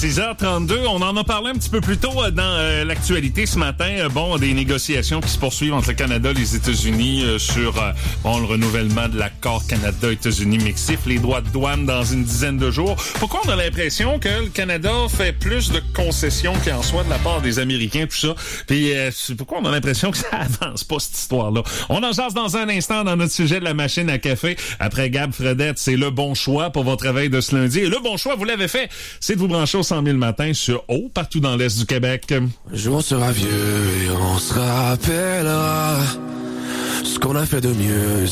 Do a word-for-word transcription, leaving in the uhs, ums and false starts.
six heures trente-deux, on en a parlé un petit peu plus tôt dans euh, l'actualité ce matin. Euh, bon, des négociations qui se poursuivent entre le Canada et les États-Unis euh, sur euh, bon le renouvellement de l'accord Canada-États-Unis-Mexique, les droits de douane dans une dizaine de jours. Pourquoi on a l'impression que le Canada fait plus de concessions qu'en soit de la part des Américains, tout ça? Puis euh, pourquoi on a l'impression que ça avance pas, cette histoire-là? On en jase dans un instant dans notre sujet de la machine à café. Après Gab Fredette, c'est le bon choix pour votre réveil de ce lundi. Et le bon choix, vous l'avez fait, c'est de vous brancher au cent mille matin sur O, partout dans l'Est du Québec. Un jour on sera vieux et on se rappellera ce qu'on a fait de mieux.